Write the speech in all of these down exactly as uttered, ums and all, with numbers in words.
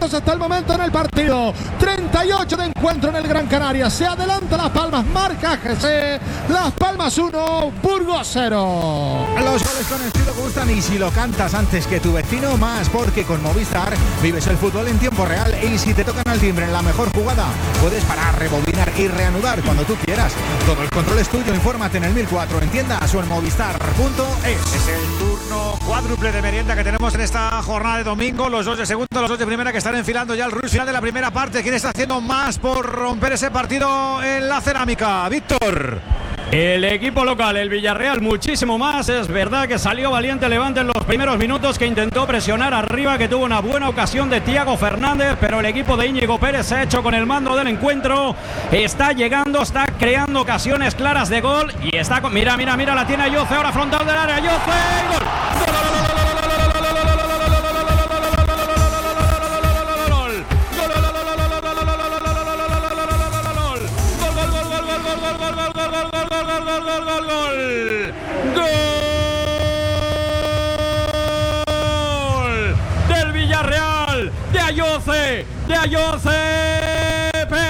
minutos hasta el momento en el partido. treinta y ocho de encuentro en el Gran Canaria. Se adelanta Las Palmas, marca G C. Las Palmas uno, Burgos cero. Los goles con estilo gustan y si lo cantas antes que tu vecino, más, porque con Movistar vives el fútbol en tiempo real y si te tocan al timbre en la mejor jugada, puedes parar, rebobinar y reanudar cuando tú quieras. Todo el control es tuyo. Infórmate en el mil cuatro en tiendas o en movistar punto es. Es el turno cuádruple de merienda que tenemos en esta jornada de domingo. Los dos de segunda, los dos de primera que están enfilando ya el rush final de la primera parte. ¿Quién está haciendo más por romper ese partido en la cerámica? Víctor. El equipo local, el Villarreal, muchísimo más. Es verdad que salió valiente Levante en los primeros minutos, que intentó presionar arriba, que tuvo una buena ocasión de Thiago Fernández, pero el equipo de Íñigo Pérez se ha hecho con el mando del encuentro. Está llegando, está creando ocasiones claras de gol y está con... Mira, mira, mira, la tiene Ayoce, ahora frontal del área, Ayoce, gol. De Ayoce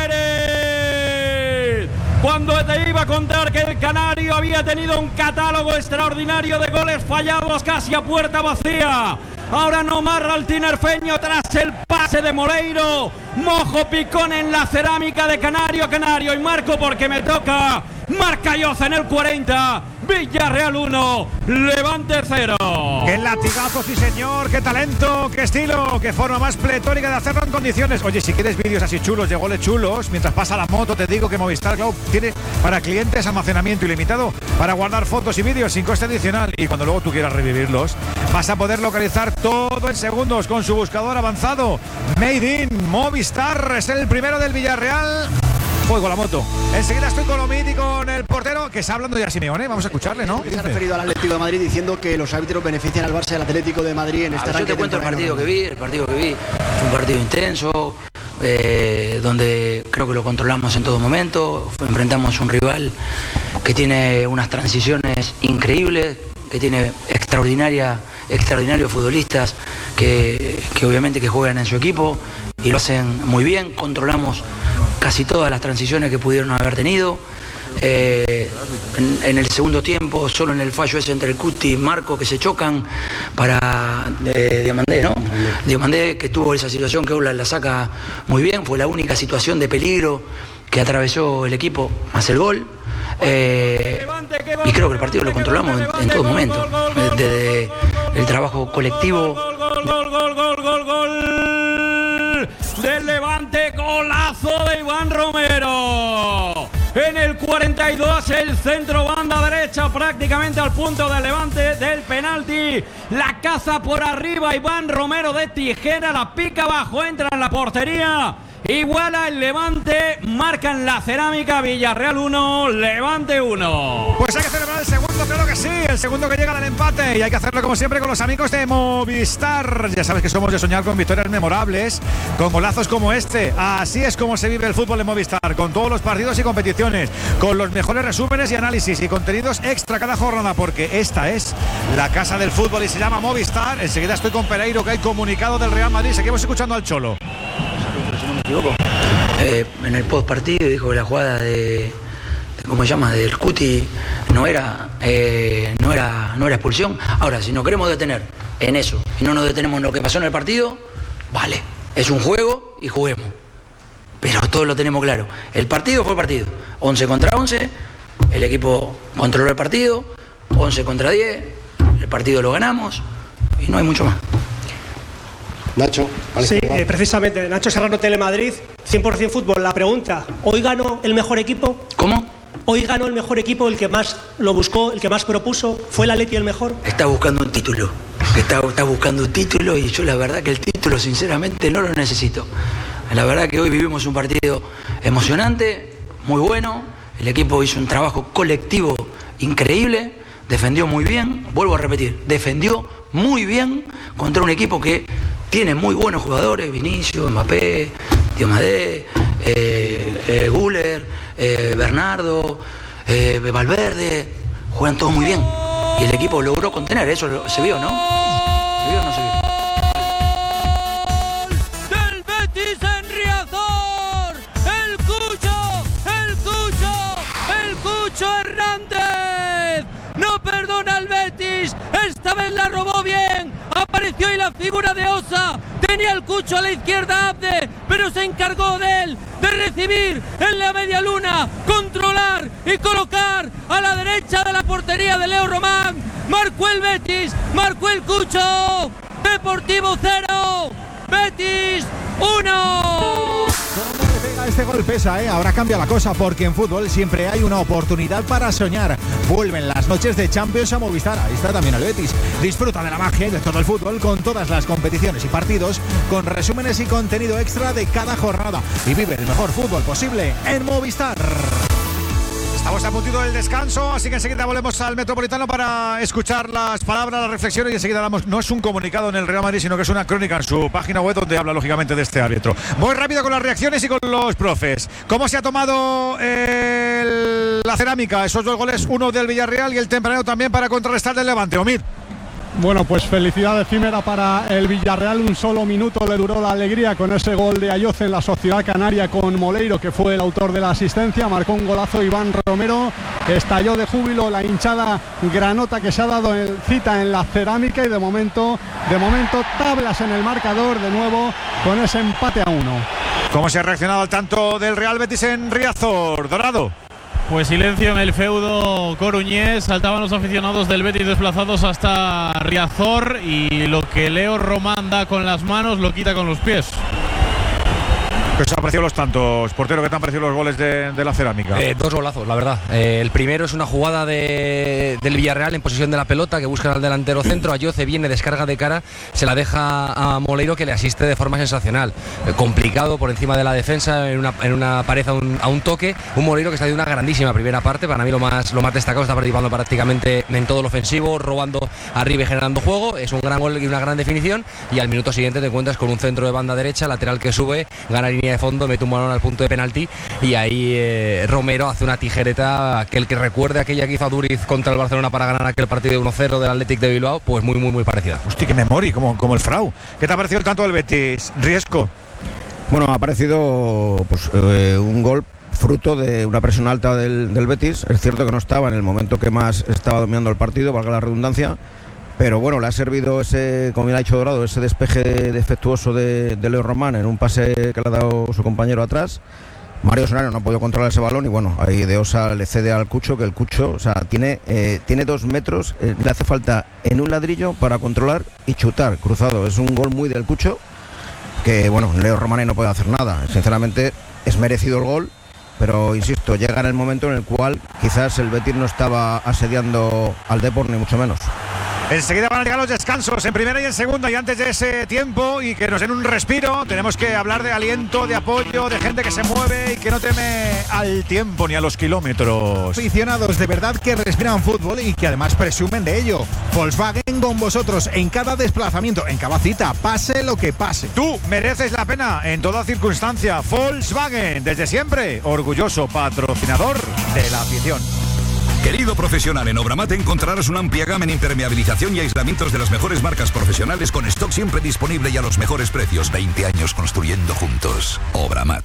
Pérez. Cuando te iba a contar que el canario había tenido un catálogo extraordinario de goles fallados casi a puerta vacía, ahora no marra el tinerfeño tras el pase de Moreiro. Mojo picón en la cerámica de Canario, Canario y marco porque me toca. Marca Ayoce en el cuarenta. Villarreal uno, Levante cero. ¡Qué latigazo, sí señor! ¡Qué talento! ¡Qué estilo! ¡Qué forma más pletórica de hacerlo en condiciones! Oye, si quieres vídeos así chulos de goles chulos, mientras pasa la moto, te digo que Movistar Cloud tiene para clientes almacenamiento ilimitado para guardar fotos y vídeos sin coste adicional. Y cuando luego tú quieras revivirlos, vas a poder localizar todo en segundos con su buscador avanzado. Made in Movistar. Es el primero del Villarreal. Juego la moto. Enseguida estoy con Omid y con el portero que está hablando ya Simeone. Vamos a escucharle, ¿no? Se ha referido al Atlético de Madrid diciendo que los árbitros benefician al Barça y al Atlético de Madrid en este arranque. Yo te cuento el partido que vi, el partido que vi. Fue un partido intenso, eh, donde creo que lo controlamos en todo momento. Enfrentamos a un rival que tiene unas transiciones increíbles, que tiene extraordinaria, extraordinarios futbolistas que, que obviamente que juegan en su equipo y lo hacen muy bien. Controlamos casi todas las transiciones que pudieron haber tenido. Eh, en, en el segundo tiempo, solo en el fallo ese entre el Cuti y Marco que se chocan para eh, Diomandé, ¿no? Diomandé, que tuvo esa situación que Ola la saca muy bien, fue la única situación de peligro que atravesó el equipo, más el gol. Eh, y creo que el partido lo controlamos en, en todo momento, desde el trabajo colectivo. Gol, gol, gol, gol, gol, gol del Levante, golazo de Iván Romero. En el cuarenta y dos, el centro banda derecha, prácticamente al punto del Levante del penalti. La caza por arriba, Iván Romero de tijera, la pica abajo, entra en la portería. Iguala el Levante, marcan la cerámica. Villarreal uno, Levante uno. Pues hay que celebrar el segundo, claro que sí. El segundo que llega al empate. Y hay que hacerlo como siempre con los amigos de Movistar. Ya sabes que somos de soñar con victorias memorables, con golazos como este. Así es como se vive el fútbol en Movistar, con todos los partidos y competiciones, con los mejores resúmenes y análisis y contenidos extra cada jornada, porque esta es la casa del fútbol y se llama Movistar. Enseguida estoy con Pereiro, que hay comunicado del Real Madrid. Seguimos escuchando al Cholo. Eh, en el post partido dijo que la jugada de, de ¿cómo se llama? Del Cuti no era, eh, no era, no era expulsión. Ahora, si nos queremos detener en eso y no nos detenemos en lo que pasó en el partido, vale, es un juego y juguemos. Pero todos lo tenemos claro. El partido fue partido. once contra once, el equipo controló el partido, once contra diez, el partido lo ganamos y no hay mucho más. Nacho. Sí, eh, precisamente, Nacho Serrano, Telemadrid, cien por ciento fútbol. La pregunta, ¿hoy ganó el mejor equipo? ¿Cómo? Hoy ganó el mejor equipo, el que más lo buscó, el que más propuso. ¿Fue el Atleti el mejor? Está buscando un título. Está, está buscando un título y yo la verdad que el título sinceramente no lo necesito. La verdad que hoy vivimos un partido emocionante, muy bueno. El equipo hizo un trabajo colectivo increíble, defendió muy bien, vuelvo a repetir, defendió muy bien contra un equipo que tiene muy buenos jugadores, Vinicius, Mbappé, Diomadé, eh, eh, Güler, eh, Bernardo, eh, Valverde, juegan todos muy bien. Y el equipo logró contener, eso se vio, ¿no? ¿Se vio o no se vio? Del esta vez la robó bien. Apareció ahí la figura de Osa. Tenía el Cucho a la izquierda Abde, pero se encargó de él de recibir en la media luna, controlar y colocar a la derecha de la portería de Leo Román. Marcó el Betis, marcó el Cucho. Deportivo cero, Betis uno. Este gol pesa, ¿eh? Ahora cambia la cosa porque en fútbol siempre hay una oportunidad para soñar. Vuelven las noches de Champions a Movistar. Ahí está también el Betis. Disfruta de la magia de todo el fútbol con todas las competiciones y partidos, con resúmenes y contenido extra de cada jornada. Y vive el mejor fútbol posible en Movistar. Estamos a puntito del descanso, así que enseguida volvemos al Metropolitano para escuchar las palabras, las reflexiones y enseguida damos, no es un comunicado en el Real Madrid, sino que es una crónica en su página web donde habla lógicamente de este árbitro. Voy rápido con las reacciones y con los profes. ¿Cómo se ha tomado el, la cerámica? Esos dos goles, uno del Villarreal y el tempranero también para contrarrestar del Levante. Omir. Bueno, pues felicidad efímera para el Villarreal. Un solo minuto le duró la alegría con ese gol de Ayoce en la Sociedad Canaria con Moleiro, que fue el autor de la asistencia. Marcó un golazo Iván Romero. Estalló de júbilo la hinchada granota que se ha dado en cita en la cerámica y de momento, de momento tablas en el marcador de nuevo con ese empate a uno. ¿Cómo se ha reaccionado al tanto del Real Betis en Riazor? Dorado. Pues silencio en el feudo coruñés, saltaban los aficionados del Betis desplazados hasta Riazor y lo que Leo Román da con las manos lo quita con los pies. ¿Qué os han parecido los tantos, portero? ¿Qué te han parecido los goles de, de la cerámica? Eh, dos golazos, la verdad. Eh, el primero es una jugada de, del Villarreal en posesión de la pelota que buscan al delantero centro. Ayoce viene, descarga de cara, se la deja a Moleiro que le asiste de forma sensacional. Eh, complicado por encima de la defensa, en una, en una pared a un, a un toque. Un Moleiro que está de una grandísima primera parte. Para mí lo más, lo más destacado, está participando prácticamente en todo lo ofensivo, robando arriba y generando juego. Es un gran gol y una gran definición. Y al minuto siguiente te encuentras con un centro de banda derecha, lateral que sube, gana línea de fondo, mete un balón al punto de penalti y ahí eh, Romero hace una tijereta, aquel que recuerde aquella que hizo a Duriz contra el Barcelona para ganar aquel partido de uno cero del Athletic de Bilbao, pues muy muy muy parecida. Hostia, qué memoria, como, como el Frau. ¿Qué te ha parecido el tanto del Betis, Riesco? Bueno, ha parecido pues, eh, un gol fruto de una presión alta del, del Betis. Es cierto que no estaba en el momento que más estaba dominando el partido, valga la redundancia. Pero bueno, le ha servido ese, como bien ha dicho Dorado, ese despeje defectuoso de, de Leo Román en un pase que le ha dado su compañero atrás. Mario Solano no ha podido controlar ese balón y bueno, ahí de Osa le cede al Cucho, que el Cucho, o sea, tiene, eh, tiene dos metros, eh, le hace falta en un ladrillo para controlar y chutar cruzado. Es un gol muy del Cucho, que bueno, Leo Román no puede hacer nada. Sinceramente, es merecido el gol, pero insisto, llega en el momento en el cual quizás el Betis no estaba asediando al Depor, ni mucho menos. Enseguida van a llegar los descansos en primera y en segunda, y antes de ese tiempo y que nos den un respiro, tenemos que hablar de aliento, de apoyo, de gente que se mueve y que no teme al tiempo ni a los kilómetros. Aficionados de verdad que respiran fútbol y que además presumen de ello. Volkswagen con vosotros en cada desplazamiento, en cada cita, pase lo que pase. Tú mereces la pena en toda circunstancia. Volkswagen, desde siempre, orgulloso patrocinador de la afición. Querido profesional, en Obramat encontrarás una amplia gama en impermeabilización y aislamientos de las mejores marcas profesionales con stock siempre disponible y a los mejores precios. veinte años construyendo juntos. Obramat.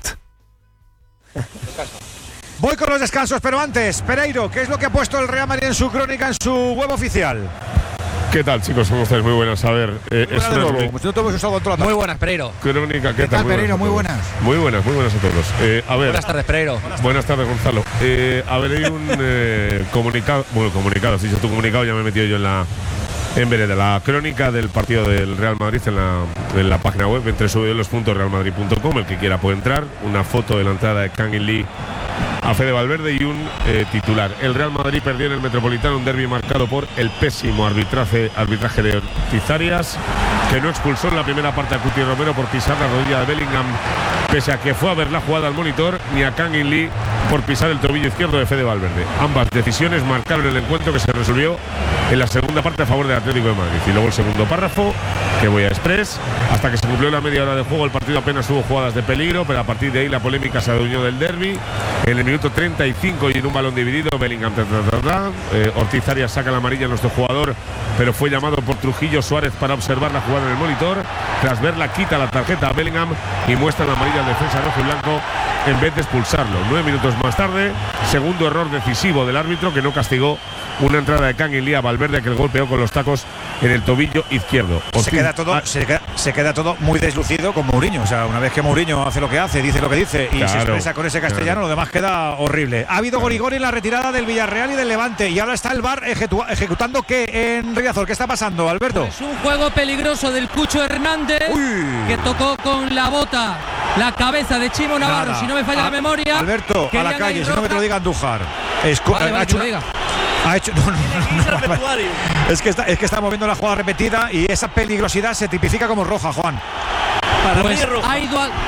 Voy con los descansos, pero antes, Pereiro, ¿qué es lo que ha puesto el Real Madrid en su crónica, en su web oficial? ¿Qué tal, chicos? ¿Cómo estáis? Muy buenas. A ver, eh, muy, buenas de nuevo. Pues no te hemos usado controlado. Muy buenas, Pereiro. Crónica, ¿qué, ¿Qué tal, Pereiro? Muy buenas. Muy buenas, muy buenas a todos. Eh, a ver, buenas tardes, Pereiro. Buenas tardes, Gonzalo. Eh, a ver, hay un eh, comunicado, bueno, comunicado, has dicho tu comunicado, ya me he metido yo en la en vereda, la crónica del partido del Real Madrid en la, en la página web, entre los puntos real madrid punto com, el que quiera puede entrar, una foto de la entrada de Kangin Lee a Fede Valverde y un eh, titular. El Real Madrid perdió en el Metropolitano un derbi marcado por el pésimo arbitraje, arbitraje de Ortiz Arias, que no expulsó en la primera parte a Cuti Romero por pisar la rodilla de Bellingham, pese a que fue a ver la jugada al monitor, ni a Kangin Lee por pisar el tobillo izquierdo de Fede Valverde. Ambas decisiones marcaron el encuentro, que se resolvió en la segunda parte a favor del Atlético de Madrid. Y luego el segundo párrafo, que voy a express. Hasta que se cumplió la media hora de juego, el partido apenas hubo jugadas de peligro, pero a partir de ahí la polémica se adueñó del derbi. En el minuto treinta y cinco y en un balón dividido, Bellingham tra, tra, tra, tra, eh, Ortiz Arias saca la amarilla a nuestro jugador, pero fue llamado por Trujillo Suárez para observar la jugada en el monitor. Tras verla, quita la tarjeta a Bellingham y muestra la amarilla al defensa rojo y blanco en vez de expulsarlo. Nueve minutos más tarde, segundo error decisivo del árbitro que no castigó una entrada de Kangin Lee a Valverde que el golpeó con los tacos en el tobillo izquierdo. Por se, fin, queda todo, ah, se, queda, se queda todo muy deslucido con Mourinho. O sea, una vez que Mourinho hace lo que hace, dice lo que dice y claro, se expresa con ese castellano, claro. lo demás queda horrible. Ha habido gol y gol en la retirada del Villarreal y del Levante. Y ahora está el V A R ejecu ejecutando ¿qué en Riazor? ¿Qué está pasando, Alberto? Es un juego peligroso del Cucho Hernández. Uy. Que tocó con la bota la cabeza de Chimo Navarro, Nada. si no me falla a, la memoria. Alberto, a la calle, si no me te lo diga Andújar. Escu vale, vale, ha hecho, Ha hecho, no, no, no, no, es, que está, es que está moviendo la jugada repetida y esa peligrosidad se tipifica como roja, Juan. Para pues mí es roja. Ha ido al...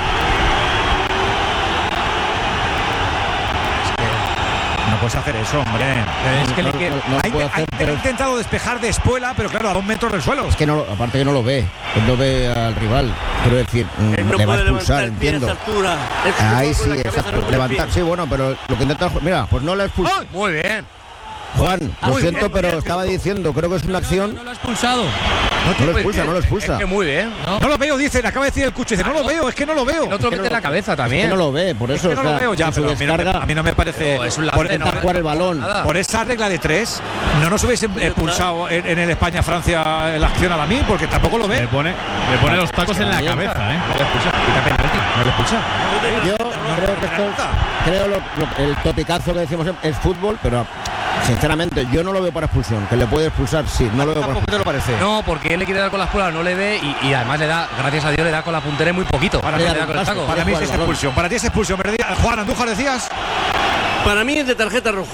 No puedes hacer eso, hombre. Es que no, no, no ha, puede hacer, ha, pero... ha intentado despejar de espuela, pero claro, a dos metros del suelo. Es que no, aparte que no lo ve, él no ve al rival. Quiero decir, no le va a expulsar, entiendo. Ahí sí, exacto. Levantar, sí, bueno, pero lo que intenta. Mira, pues no le expulsa. ¡Oh! Muy bien. Juan, lo muy siento, bien, pero bien, estaba bien. diciendo, creo que es una acción. No lo ha expulsado. No, no lo expulsa, no lo expulsa. Es que muy bien. No, no lo veo, dice, le acaba de decir el Cucho. Dice, no lo veo, es que no lo veo. El otro es que mete no la cabeza también. Es que no lo ve, por eso. Es que no o sea, lo veo ya, pero a mí, no me, a mí no me parece. Es un por, no, jugar el balón. Nada. Por esa regla de tres, no nos hubiesen expulsado en, en el España-Francia la acción a mí, porque tampoco lo ve. Le pone, le pone los tacos en la cabeza, ¿eh? No le expulsa. No le expulsa. Yo creo que esto creo lo, lo, el topicazo que decimos es fútbol, pero sinceramente yo no lo veo para expulsión. Que le puede expulsar, sí, no lo veo para expulsión. ¿Qué te lo parece? No, porque él le quiere dar con la espuela, no le ve y, y además le da, gracias a Dios, le da con la puntera y muy poquito. Para, le mí, da con el taco. para mí es expulsión. Para ti es expulsión. Juan Andújar, decías. Para mí es de tarjeta roja.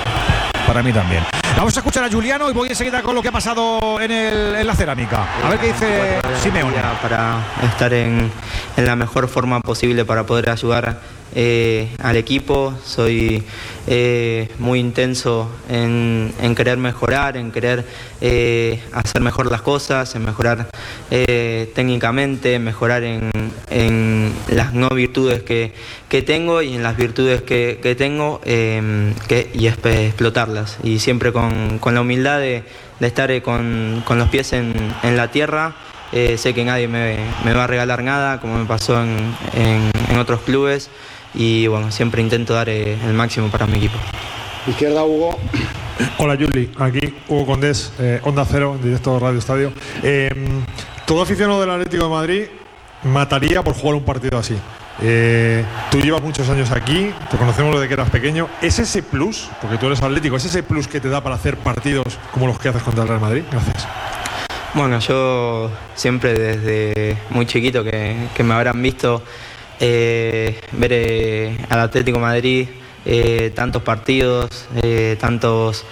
Para mí también. Vamos a escuchar a Juliano y voy enseguida con lo que ha pasado en, el, en la cerámica. A ver qué dice Simeone. Para estar en, en la mejor forma posible para poder ayudar eh, al equipo. Soy eh, muy intenso en, en querer mejorar, en querer eh, hacer mejor las cosas, en mejorar eh, técnicamente, mejorar en, en las no virtudes que, que tengo y en las virtudes que, que tengo eh, que, y explotarlas. Y siempre con, con la humildad de, de estar eh, con, con los pies en, en la tierra. Eh, sé que nadie me, me va a regalar nada, como me pasó en, en, en otros clubes. Y bueno, siempre intento dar eh, el máximo para mi equipo. Izquierda, Hugo. Hola, Juli. Aquí Hugo Condés, eh, Onda Cero, directo de Radio Estadio. Eh, todo aficionado del Atlético de Madrid mataría por jugar un partido así. Eh, tú llevas muchos años aquí, te conocemos desde que eras pequeño. ¿Es ese plus, porque tú eres atlético, es ese plus que te da para hacer partidos como los que haces contra el Real Madrid? Gracias. Bueno, yo siempre desde muy chiquito que, que me habrán visto eh, ver eh, al Atlético de Madrid eh, tantos partidos, eh, tantos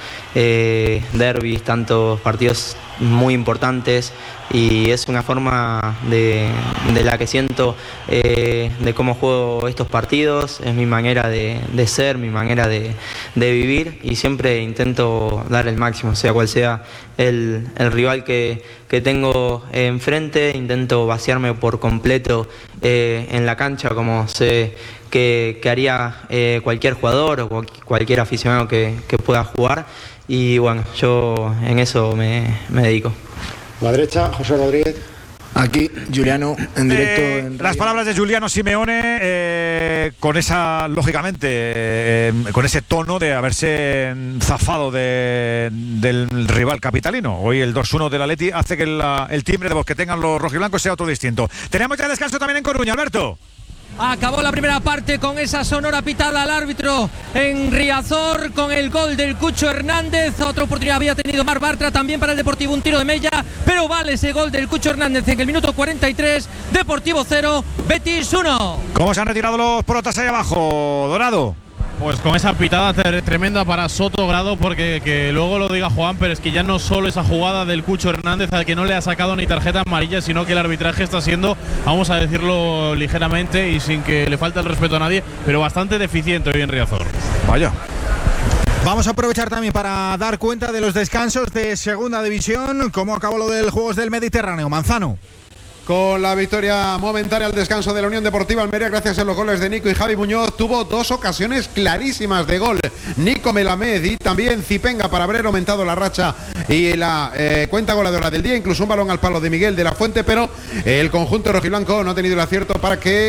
eh, derbis, tantos partidos muy importantes, y es una forma de, de la que siento eh, de cómo juego estos partidos, es mi manera de, de ser, mi manera de, de vivir, y siempre intento dar el máximo, sea cual sea el, el rival que, que tengo enfrente. Intento vaciarme por completo eh, en la cancha, como sé que, que haría eh, cualquier jugador o cual, cualquier aficionado que, que pueda jugar, y bueno, yo en eso me, me dedico. La derecha, José Rodríguez. Aquí, Juliano, en directo. Eh, en las palabras de Juliano Simeone, eh, con esa, lógicamente, eh, con ese tono de haberse zafado de, del rival capitalino. Hoy el dos uno del Atleti hace que la, el timbre de voz que tengan los rojiblancos sea otro distinto. Tenemos ya descanso también en Coruña, Alberto. Acabó la primera parte con esa sonora pitada al árbitro en Riazor, con el gol del Cucho Hernández. Otra oportunidad había tenido Marc Bartra también para el Deportivo, un tiro de Mella, pero vale ese gol del Cucho Hernández en el minuto cuarenta y tres. Deportivo cero, Betis uno. ¿Cómo se han retirado los protas ahí abajo, Dorado? Pues con esa pitada tremenda para Soto, Grado, porque que luego lo diga Juan, pero es que ya no solo esa jugada del Cucho Hernández al que no le ha sacado ni tarjeta amarilla, sino que el arbitraje está siendo, vamos a decirlo ligeramente y sin que le falte el respeto a nadie, pero bastante deficiente hoy en Riazor. Vaya. Vamos a aprovechar también para dar cuenta de los descansos de Segunda División. ¿Cómo acabó lo del Juegos del Mediterráneo? Manzano. Con la victoria momentánea al descanso de la Unión Deportiva Almería, gracias a los goles de Nico y Javi Muñoz, tuvo dos ocasiones clarísimas de gol. Nico Melamed y también Zipenga para haber aumentado la racha y la eh, cuenta goleadora del día, incluso un balón al palo de Miguel de la Fuente, pero el conjunto rojiblanco no ha tenido el acierto para que